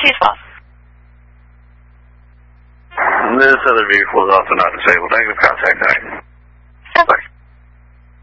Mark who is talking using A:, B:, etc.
A: response.
B: This other vehicle is also not disabled. Negative contact.